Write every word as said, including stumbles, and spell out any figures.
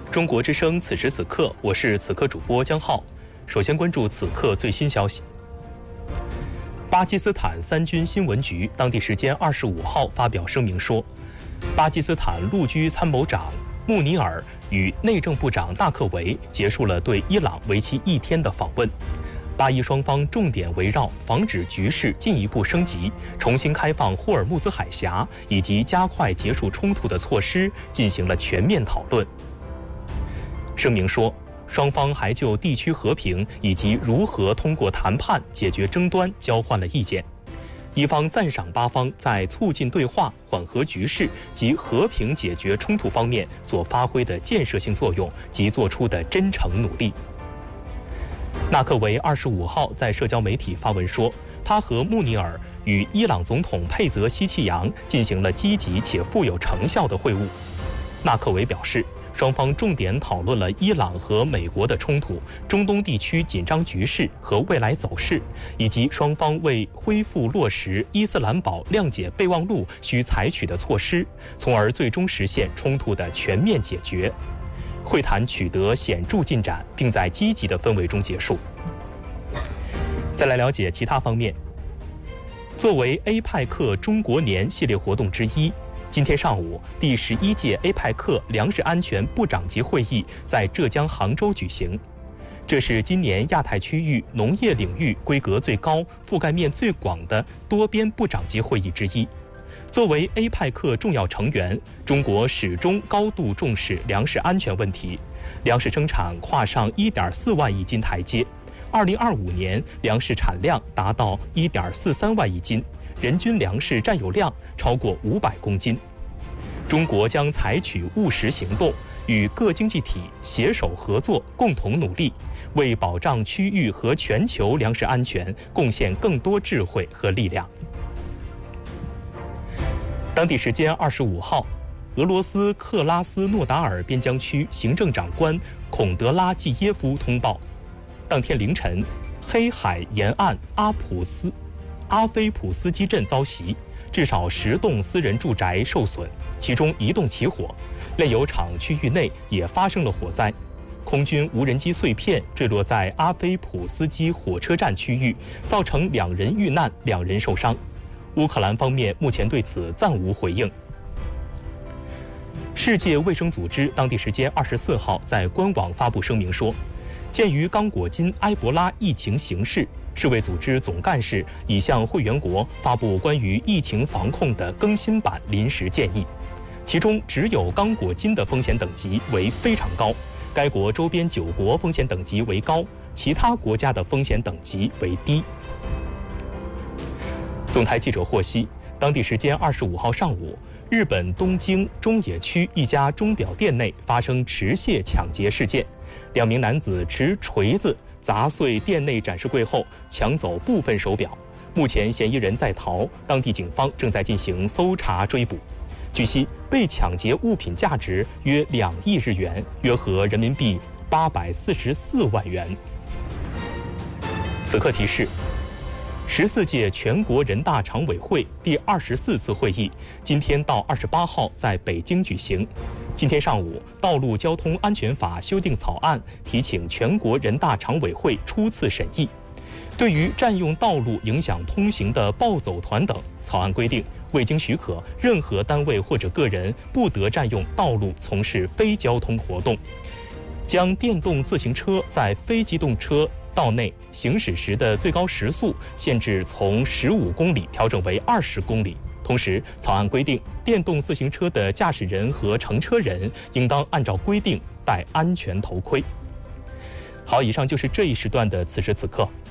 中国之声此时此刻，我是此刻主播江浩。首先关注此刻最新消息。巴基斯坦三军新闻局当地时间二十五号发表声明说，巴基斯坦陆军参谋长穆尼尔与内政部长纳克维结束了对伊朗为期一天的访问。巴伊双方重点围绕防止局势进一步升级、重新开放霍尔木兹海峡以及加快结束冲突的措施进行了全面讨论。声明说，双方还就地区和平以及如何通过谈判解决争端交换了意见。一方赞赏巴方在促进对话、缓和局势及和平解决冲突方面所发挥的建设性作用及做出的真诚努力。纳克维二十五号在社交媒体发文说，他和穆尼尔与伊朗总统佩泽希奇扬进行了积极且富有成效的会晤。纳克维表示，双方重点讨论了伊朗和美国的冲突、中东地区紧张局势和未来走势，以及双方为恢复落实伊斯兰堡谅解备忘录需采取的措施，从而最终实现冲突的全面解决。会谈取得显著进展，并在积极的氛围中结束。再来了解其他方面。作为 A 派克中国年系列活动之一，今天上午，第十一届 A 派克粮食安全部长级会议在浙江杭州举行。这是今年亚太区域农业领域规格最高、覆盖面最广的多边部长级会议之一。作为 A 派克重要成员，中国始终高度重视粮食安全问题，粮食生产跨上 一点四万亿斤台阶。二零二五年，粮食产量达到 一点四三万亿斤，人均粮食占有量超过五百公斤。中国将采取务实行动，与各经济体携手合作，共同努力，为保障区域和全球粮食安全贡献更多智慧和力量。当地时间二十五号，俄罗斯克拉斯诺达尔边疆区行政长官孔德拉季耶夫通报，当天凌晨，黑海沿岸阿普斯阿菲普斯基镇遭袭，至少十栋私人住宅受损，其中一栋起火，炼油厂区域内也发生了火灾。空军无人机碎片坠落在阿菲普斯基火车站区域，造成两人遇难，两人受伤。乌克兰方面目前对此暂无回应。世界卫生组织当地时间二十四号在官网发布声明说，鉴于刚果金埃博拉疫情形势，世卫组织总干事已向会员国发布关于疫情防控的更新版临时建议，其中只有刚果金的风险等级为非常高，该国周边九国风险等级为高，其他国家的风险等级为低。总台记者获悉，当地时间二十五号上午，日本东京中野区一家钟表店内发生持械抢劫事件，两名男子持锤子砸碎店内展示柜后，抢走部分手表。目前嫌疑人在逃，当地警方正在进行搜查追捕。据悉，被抢劫物品价值约两亿日元，约合人民币八百四十四万元。此刻提示。十四届全国人大常委会第二十四次会议今天到二十八号在北京举行。今天上午，《道路交通安全法》修订草案提请全国人大常委会初次审议。对于占用道路影响通行的暴走团等，草案规定，未经许可，任何单位或者个人不得占用道路从事非交通活动。将电动自行车在非机动车道内行驶时的最高时速限制从十五公里调整为二十公里。同时，草案规定，电动自行车的驾驶人和乘车人应当按照规定戴安全头盔。好，以上就是这一时段的此时此刻。